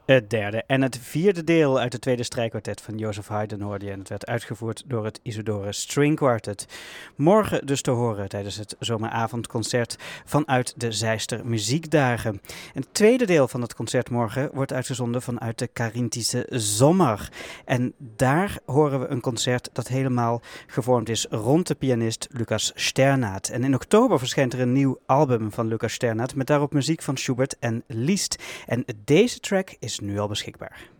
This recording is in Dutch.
Het derde en het vierde deel uit het tweede strijkkwartet van Joseph Haydn hoorde je en het werd uitgevoerd door het Isidore String Quartet. Morgen dus te horen tijdens het zomeravondconcert vanuit de Zeister Muziekdagen. En het tweede deel van het concert morgen wordt uitgezonden vanuit de Carinthische Zomer. En daar horen we een concert dat helemaal gevormd is rond de pianist Lucas Sternaat. En in oktober verschijnt er een nieuw album van Lucas Sternaat met daarop muziek van Schubert en Liszt. En deze track is nu al beschikbaar.